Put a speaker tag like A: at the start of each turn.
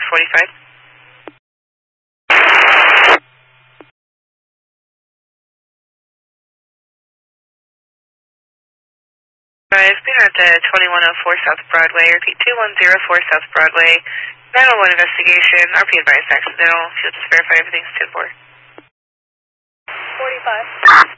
A: 45. I've been at the 2104 South Broadway. Repeat, 2104 South Broadway. 911 investigation. RP advised accidental. If you'll just verify everything's 10-4.
B: 45.